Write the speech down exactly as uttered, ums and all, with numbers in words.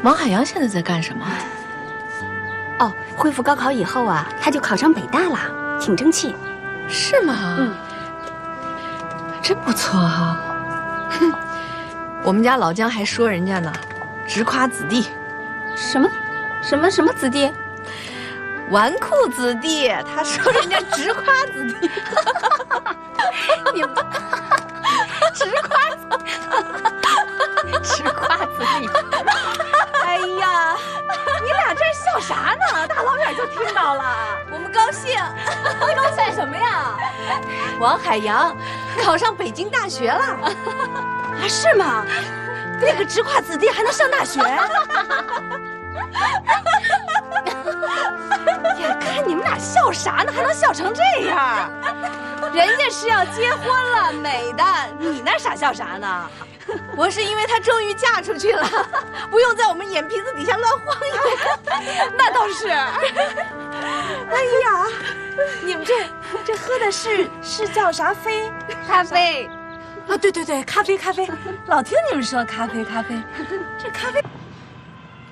王海洋现在在干什么？ 哦，恢复高考以后啊，他就考上北大了，挺争气。 是吗？嗯，真不错哈。哼，我们家老姜还说人家呢，直夸子弟。 什么？什么什么子弟？ 纨绔子弟。他说人家直夸子弟。 你们直夸子弟，直夸子弟。 哎呀，你俩这笑啥呢？大老远就听到了，我们高兴。高兴什么呀？王海洋考上北京大学了。啊，是吗？那个直夸子弟还能上大学？呀，看你们俩笑啥呢？还能笑成这样？人家是要结婚了，美的，你那傻笑啥呢？我是因为她终于嫁出去了，不用在我们眼皮子底下乱晃悠。那倒是。哎呀，你们这这喝的是是叫啥啡？ 咖啡。 啊，对对对，咖啡咖啡，老听你们说咖啡咖啡，这咖啡。